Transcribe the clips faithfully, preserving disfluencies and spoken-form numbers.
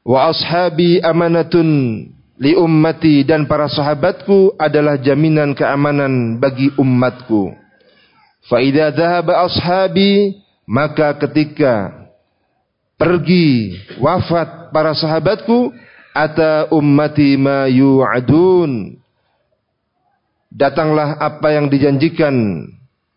wa ashabi amanatun li ummati, dan para sahabatku adalah jaminan keamanan bagi umatku. Fa idza dhahaba ashabi, maka ketika pergi wafat para sahabatku, ata ummati ma yu'adun, datanglah apa yang dijanjikan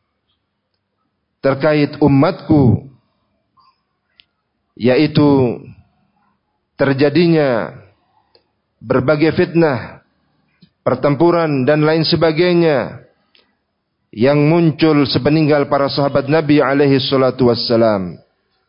terkait umatku, yaitu terjadinya berbagai fitnah, pertempuran dan lain sebagainya yang muncul sepeninggal para sahabat Nabi alaihi salatu wassalam.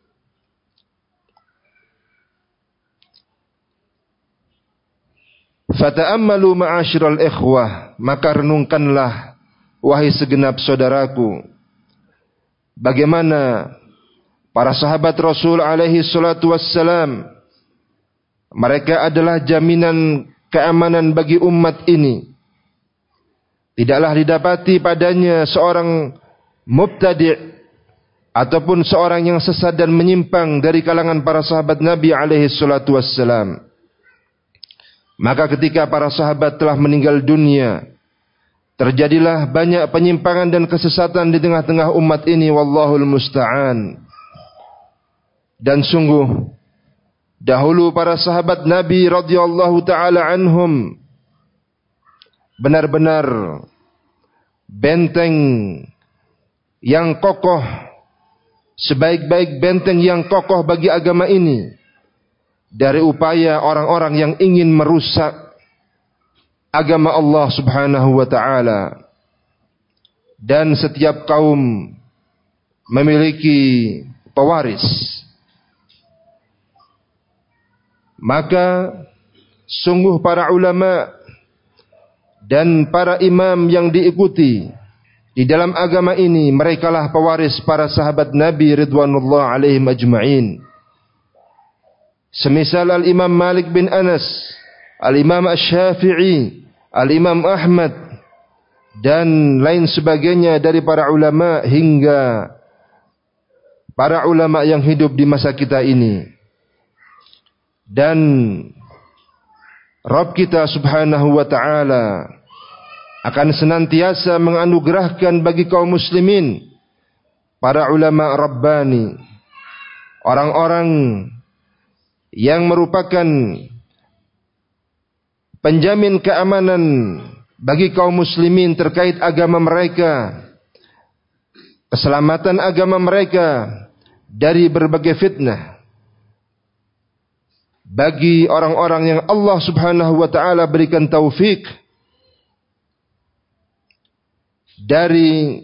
Fata'ammalu ma'asyiral ikhwah, maka renungkanlah wahai segenap saudaraku, bagaimana para sahabat Rasul alaihi salatu wassalam, mereka adalah jaminan keamanan bagi umat ini. Tidaklah didapati padanya seorang mubtadi' ataupun seorang yang sesat dan menyimpang dari kalangan para sahabat Nabi alaihi salatu wassalam. Maka ketika para sahabat telah meninggal dunia, terjadilah banyak penyimpangan dan kesesatan di tengah-tengah umat ini, wallahul musta'an. Dan sungguh dahulu para sahabat Nabi radhiyallahu taala anhum benar-benar benteng yang kokoh, sebaik-baik benteng yang kokoh bagi agama ini dari upaya orang-orang yang ingin merusak agama Allah Subhanahu wa taala. Dan setiap kaum memiliki pewaris. Maka sungguh para ulama dan para imam yang diikuti di dalam agama ini, merekalah pewaris para sahabat Nabi ridwanullah alaihim ajma'in. Semisal Al-Imam Malik bin Anas, Al-Imam Asy-Syafi'i, Al-Imam Ahmad dan lain sebagainya dari para ulama hingga para ulama yang hidup di masa kita ini. Dan Rabb kita subhanahu wa ta'ala akan senantiasa menganugerahkan bagi kaum muslimin para ulama Rabbani, orang-orang yang merupakan penjamin keamanan bagi kaum muslimin terkait agama mereka, keselamatan agama mereka dari berbagai fitnah. Bagi orang-orang yang Allah subhanahu wa ta'ala berikan taufik dari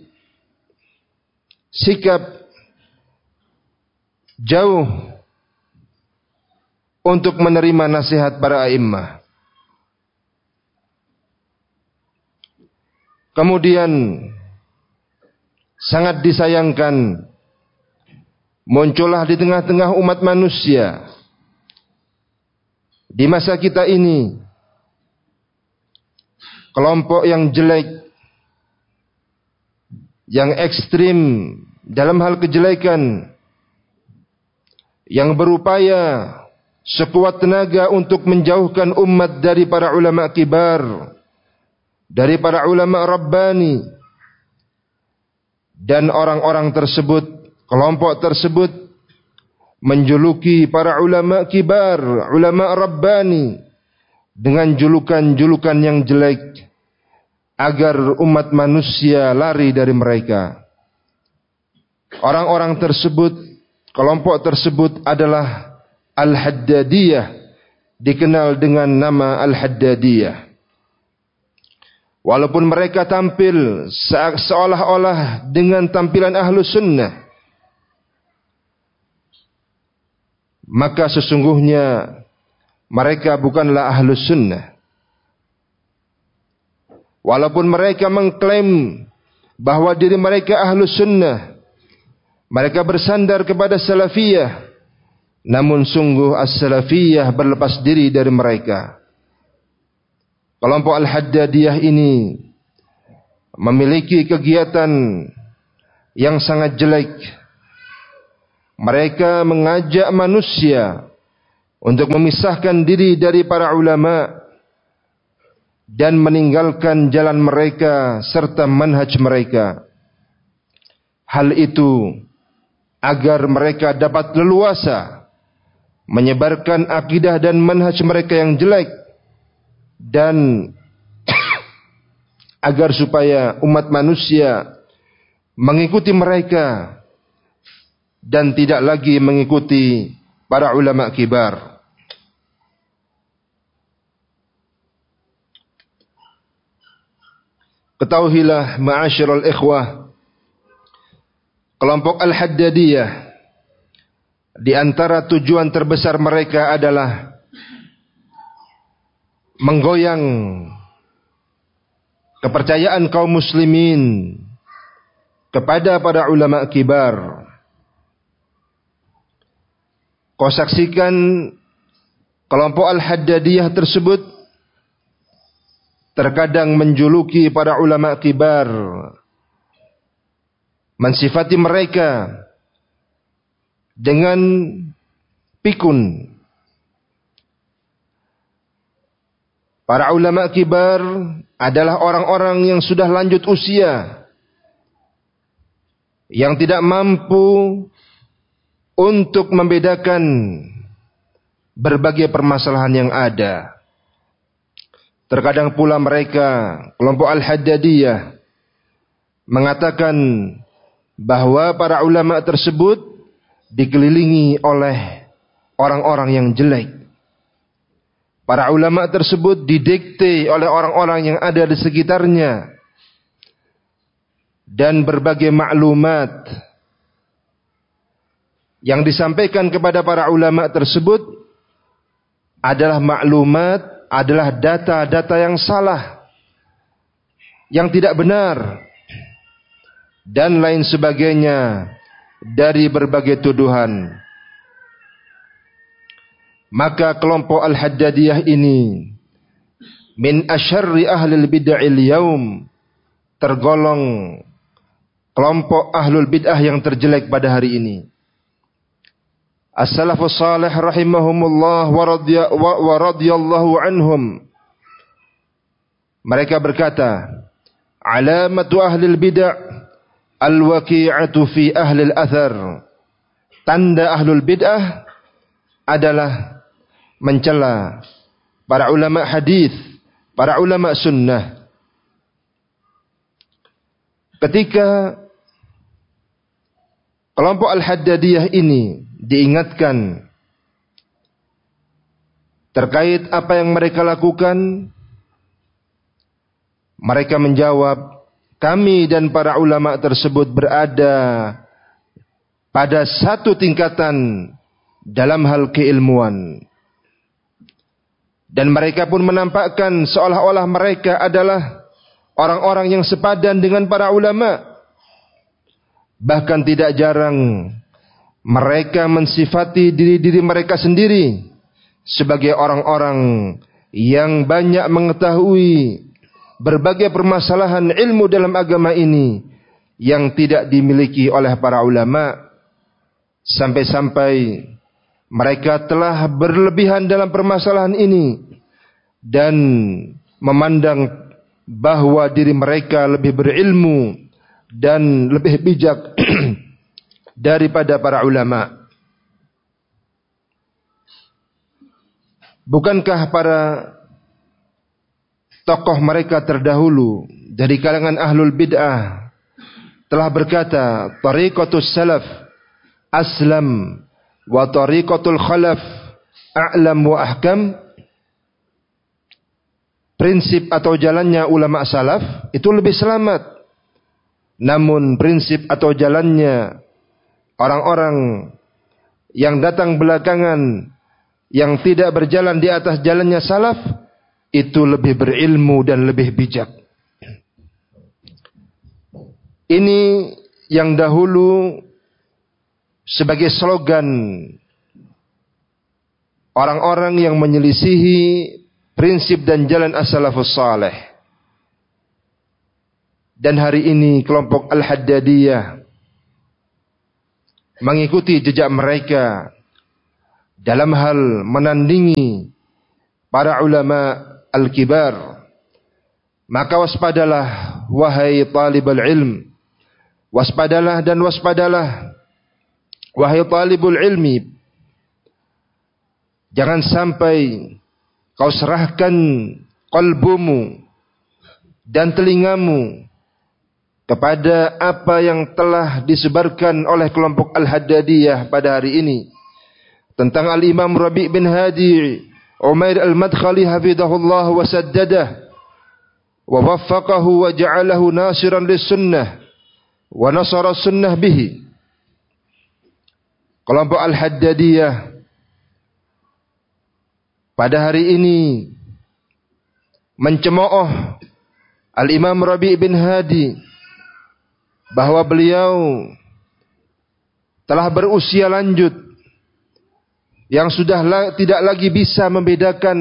sikap jauh untuk menerima nasihat para a'immah. Kemudian sangat disayangkan muncullah di tengah-tengah umat manusia di masa kita ini kelompok yang jelek, yang ekstrim dalam hal kejelekan, yang berupaya sekuat tenaga untuk menjauhkan umat dari para ulama kibar, dari para ulama Rabbani. Dan orang-orang tersebut, kelompok tersebut menjuluki para ulama kibar, ulama Rabbani dengan julukan-julukan yang jelek agar umat manusia lari dari mereka. Orang-orang tersebut, kelompok tersebut adalah Al-Haddadiyah, dikenal dengan nama Al-Haddadiyah. Walaupun mereka tampil seolah-olah dengan tampilan Ahlus Sunnah, maka sesungguhnya mereka bukanlah Ahlus Sunnah. Walaupun mereka mengklaim bahwa diri mereka Ahlus Sunnah, mereka bersandar kepada Salafiyah, namun sungguh As-Salafiyah berlepas diri dari mereka. Kelompok Al-Haddadiyah ini memiliki kegiatan yang sangat jelek. Mereka mengajak manusia untuk memisahkan diri dari para ulama dan meninggalkan jalan mereka serta manhaj mereka. Hal itu agar mereka dapat leluasa menyebarkan akidah dan manhaj mereka yang jelek, dan agar supaya umat manusia mengikuti mereka dan tidak lagi mengikuti para ulama kibar. Ketahuilah ma'asyiral ikhwah, kelompok Al-Haddadiyah, di antara tujuan terbesar mereka adalah menggoyang kepercayaan kaum muslimin kepada para ulama kibar. Kau saksikan kelompok Al-Haddadiyah tersebut terkadang menjuluki para ulama kibar, mensifati mereka dengan pikun. Para ulama kibar adalah orang-orang yang sudah lanjut usia, yang tidak mampu untuk membedakan berbagai permasalahan yang ada. Terkadang pula mereka, kelompok Al-Haddadiyah, mengatakan bahwa para ulama tersebut dikelilingi oleh orang-orang yang jelek. Para ulama tersebut didikte oleh orang-orang yang ada di sekitarnya, dan berbagai maklumat yang disampaikan kepada para ulama tersebut adalah maklumat, adalah data-data yang salah, yang tidak benar, dan lain sebagainya dari berbagai tuduhan. Maka kelompok Al-Haddadiyah ini min asyarri ahlil bid'ahil yaum, tergolong kelompok ahlul bid'ah yang terjelek pada hari ini. As-salafus salih rahimahumullah wa radiyallahu anhum, mereka berkata, alamatu ahlil bid'ah al-waqi'atu fi ahlil athar. Tanda ahlul bid'ah adalah mencela para ulama hadis, para ulama sunnah. Ketika kelompok Al-Haddadiyah ini diingatkan terkait apa yang mereka lakukan, mereka menjawab, kami dan para ulama tersebut berada pada satu tingkatan dalam hal keilmuan. Dan mereka pun menampakkan seolah-olah mereka adalah orang-orang yang sepadan dengan para ulama. Bahkan tidak jarang mereka mensifati diri-diri mereka sendiri sebagai orang-orang yang banyak mengetahui berbagai permasalahan ilmu dalam agama ini yang tidak dimiliki oleh para ulama. Sampai-sampai mereka telah berlebihan dalam permasalahan ini dan memandang bahwa diri mereka lebih berilmu dan lebih bijak daripada para ulama. Bukankah para tokoh mereka terdahulu dari kalangan ahlul bid'ah telah berkata, tariqatus salaf aslam wa tariqatul khalaf a'lam wa ahkam. Prinsip atau jalannya ulama salaf itu lebih selamat, namun prinsip atau jalannya orang-orang yang datang belakangan, yang tidak berjalan di atas jalannya salaf, itu lebih berilmu dan lebih bijak. Ini yang dahulu sebagai slogan orang-orang yang menyelisihi prinsip dan jalan as-salafus salih. Dan hari ini kelompok Al-Haddadiyah mengikuti jejak mereka dalam hal menandingi para ulama al-kibar. Maka waspadalah wahai talibul ilm, waspadalah dan waspadalah wahai talibul ilmi. Jangan sampai kau serahkan qalbumu dan telingamu kepada apa yang telah disebarkan oleh kelompok Al-Haddadiyah pada hari ini tentang Al-Imam Rabi' bin Hadi Umair Al-Madkhali hafidhahullah wa saddadah wa waffaqahu wa ja'alahu nasiran lis-sunnah wa nasara sunnah bihi. Kelompok Al-Haddadiyah pada hari ini mencemooh Al-Imam Rabi' bin Hadi bahwa beliau telah berusia lanjut yang sudah la, tidak lagi bisa membedakan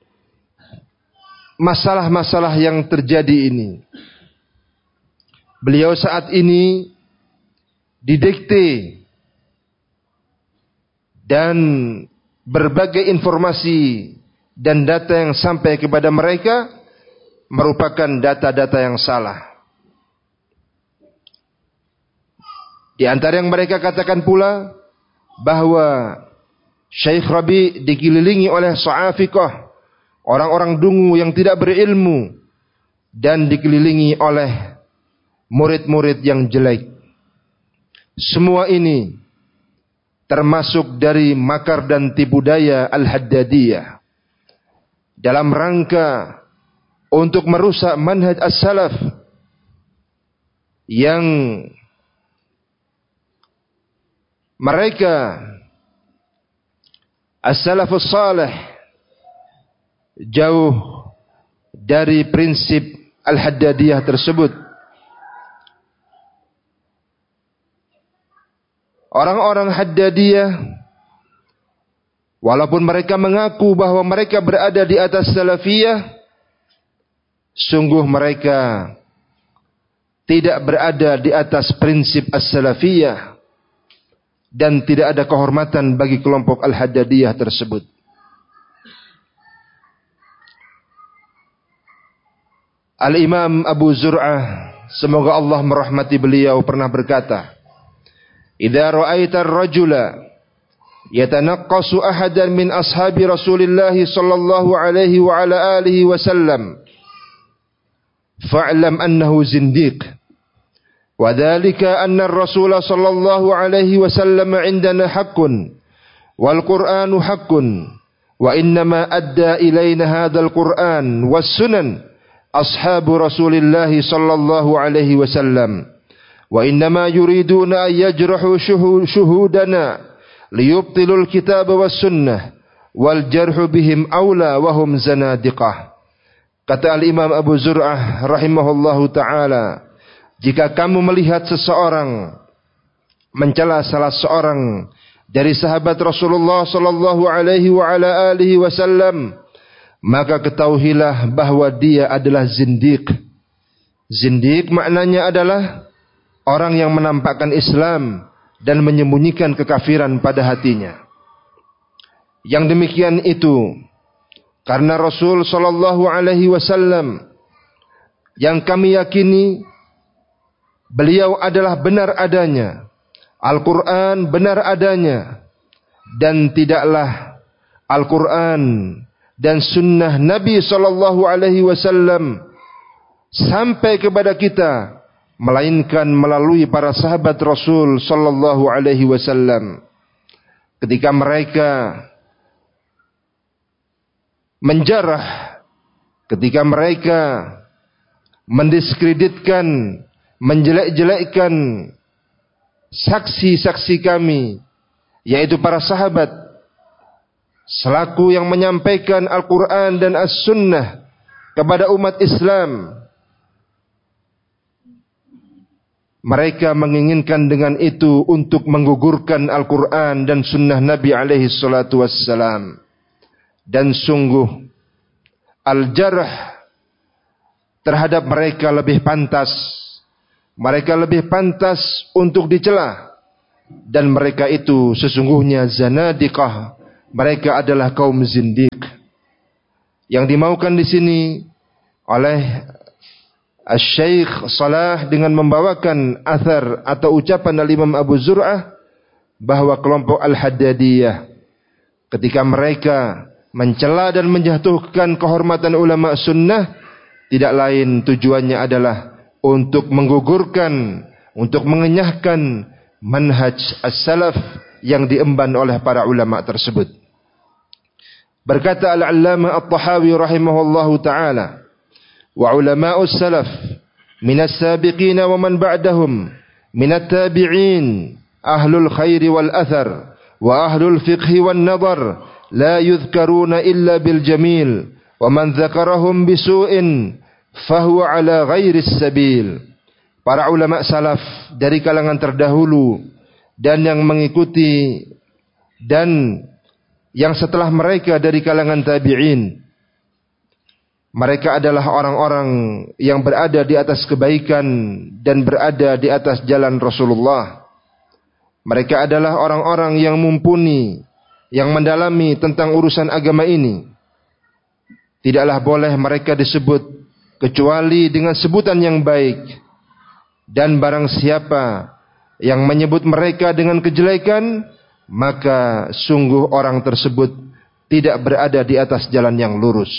masalah-masalah yang terjadi ini. Beliau saat ini didikte dan berbagai informasi dan data yang sampai kepada mereka merupakan data-data yang salah. Di antara yang mereka katakan pula bahwa Syekh Rabi' dikelilingi oleh su'afiqah, orang-orang dungu yang tidak berilmu, dan dikelilingi oleh murid-murid yang jelek. Semua ini termasuk dari makar dan tipu daya Al-Haddadiyah dalam rangka untuk merusak manhaj as-salaf yang mereka as-salafus salih jauh dari prinsip Al-Haddadiyah tersebut. Orang-orang Haddadiyah, walaupun mereka mengaku bahwa mereka berada di atas salafiyah, sungguh mereka tidak berada di atas prinsip as-salafiyah dan tidak ada kehormatan bagi kelompok Al-Haddadiyah tersebut. Al-Imam Abu Zur'ah, semoga Allah merahmati beliau, pernah berkata, "Idza ra'aita ar-rajula yatanaqqasu ahadan min ashabi Rasulillah sallallahu alaihi wa ala alihi wasallam, fa'lam annahu zindiq. Wa dzalika anna ar-rasul sallallahu alaihi wasallam 'indana haqqun wal Qur'anu haqqun wa innama adda ilayna hadzal Qur'an was sunan ashabu Rasulillah sallallahu alaihi wasallam. Wa innama yuriduna an yajrahu shuhudana liyubtilul kitab was sunnah wal jarhu bihim aula wa hum zanadiqah." Kata Al-Imam Abu Zur'ah rahimahullahu ta'ala, jika kamu melihat seseorang mencela salah seorang dari sahabat Rasulullah sallallahu alaihi wa ala alihi wasallam, maka ketahuilah bahwa dia adalah zindiq. Zindiq maknanya adalah orang yang menampakkan Islam dan menyembunyikan kekafiran pada hatinya. Yang demikian itu karena Rasul sallallahu alaihi wasallam yang kami yakini beliau adalah benar adanya, Al-Quran benar adanya, dan tidaklah Al-Quran dan sunnah Nabi sallallahu alaihi wasallam sampai kepada kita melainkan melalui para sahabat Rasul sallallahu alaihi wasallam. Ketika mereka menjarah, ketika mereka mendiskreditkan, menjelek-jelekkan saksi-saksi kami, yaitu para sahabat, selaku yang menyampaikan Al-Quran dan As-Sunnah kepada umat Islam, mereka menginginkan dengan itu untuk menggugurkan Al-Quran dan Sunnah Nabi alaihi salatu wassalam. Dan sungguh al-jarh terhadap mereka lebih pantas. Mereka lebih pantas untuk dicela. Dan mereka itu sesungguhnya zanadiqah, mereka adalah kaum zindiq. Yang dimaukan di sini oleh Asy-Syaikh Shalah dengan membawakan athar atau ucapan Al-Imam Abu Zur'ah bahwa kelompok Al-Haddadiyah ketika mereka mencela dan menjatuhkan kehormatan ulama sunnah, tidak lain tujuannya adalah untuk menggugurkan, untuk mengenyahkan manhaj as-salaf yang diemban oleh para ulama tersebut. Berkata Al-Allamah At-Tahawi rahimahullahu ta'ala, wa ulama'us salaf minas sabiqin wa man ba'dahum minat tabi'in ahlul khairi wal athar wa ahlul fiqhi wan nadar la yudhkaruna illa bil jamil wa man dzakarahum bisu'in fahuwa ala ghairis sabil. Para ulama salaf dari kalangan terdahulu dan yang mengikuti dan yang setelah mereka dari kalangan tabi'in, mereka adalah orang-orang yang berada di atas kebaikan dan berada di atas jalan Rasulullah. Mereka adalah orang-orang yang mumpuni, yang mendalami tentang urusan agama ini. Tidaklah boleh mereka disebut kecuali dengan sebutan yang baik. Dan barang siapa yang menyebut mereka dengan kejelekan, maka sungguh orang tersebut tidak berada di atas jalan yang lurus.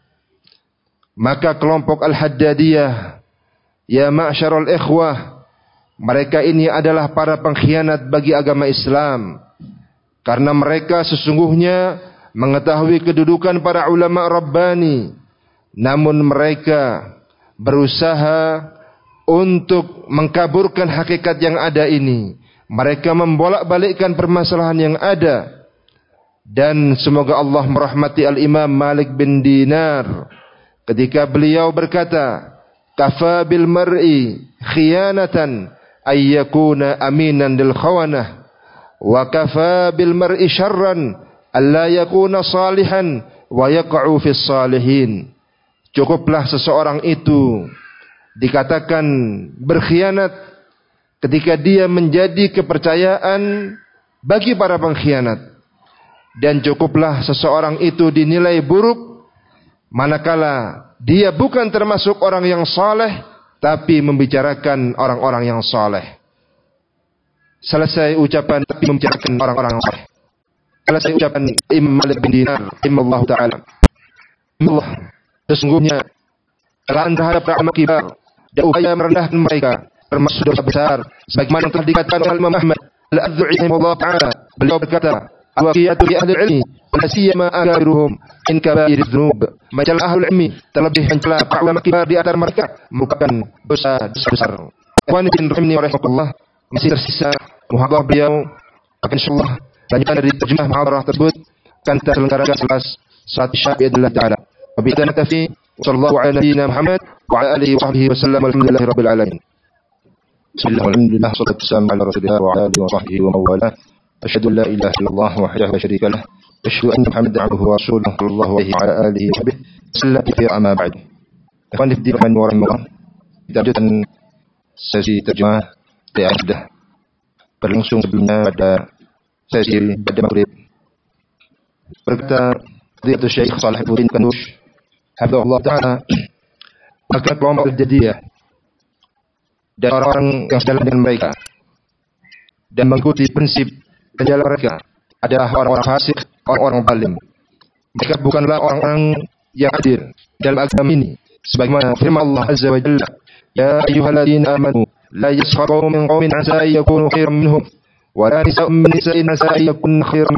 Maka kelompok Al-Haddadiyah, ya ma'syarul ikhwah, mereka ini adalah para pengkhianat bagi agama Islam. Karena mereka sesungguhnya mengetahui kedudukan para ulama Rabbani, namun mereka berusaha untuk mengkaburkan hakikat yang ada ini. Mereka membolak-balikkan permasalahan yang ada. Dan semoga Allah merahmati Al-Imam Malik bin Dinar ketika beliau berkata, kafa bil mar'i khiyanatan ay yakuna aminan lil khawanah, wa kafa bil mar'i syarran alla yakuna salihan wa yaqa'u fis salihin. Cukuplah seseorang itu dikatakan berkhianat ketika dia menjadi kepercayaan bagi para pengkhianat, dan cukuplah seseorang itu dinilai buruk manakala dia bukan termasuk orang yang saleh tapi membicarakan orang-orang yang saleh. Selesai ucapan tapi membicarakan orang-orang yang saleh. Selesai ucapan Imam Malik bin Dinar rahimahullah ta'ala, Allah, sesungguhnya celahan terhadap ulama kibar dan upaya merendahkan mereka termasuk dosa besar, sebagaimana telah dikatakan oleh Imam Ahmad Al-Adzu'i rahimahullah ta'ala. Beliau berkata, al-waqiyatu li ahli al-ilmi la siyama akabiruhum in kaba'ir adz-dzunub. Mencela ahli ilmi, terlebih mencela para ulama kibar di antara mereka merupakan dosa-dosa besar. Ikhwan fillah rahimani wa rahimakumullah, masih tersisa muhadharah beliau. Akan insyaallah lanjutan dari terjemah muhadharah tersebut akan kita selenggarakan selepas salat Isya biidznillah taala. Wa bi dzalika nafi sallallahu ala nabiyyina Muhammad wa ala alihi wa sahbihi wa sallam walhamdulillahi rabbil alamin. Bismillah walhamdulillah wassalatu wassalamu ala rasulillah wa ala alihi wa sahbihi wa mawalah. Asyhadu an la ilaha illallah wahdahu la syarika lah wa asyhadu anna Muhammadan abduhu wa rasuluhu sallallahu alaihi wa ala alihi wa sahbihi sallam fi amma ba'd. Ikhwan fillah wa rahimahullah, kita lanjutkan sesi terjemah yang sudah berlangsung sebelumnya pada sesi pada maghrib. Berkata Fadilatul Syekh Shalahuddin Kanush hafizahullah ta'ala, maka kelompok Al-Jadiyah dan orang-orang yang sejalan dengan mereka dan mengikuti prinsip dan jalan mereka adalah orang-orang fasik, orang-orang zalim. Mereka bukanlah orang-orang yang adil dalam agama ini, sebagaimana firman Allah Azza wa Jalla, ya ayyuhalladzina amanu la yaskharu min qaumin asa an yakunu khairan minhum wa la nisa'un min nisa'in asa an yakunna khairan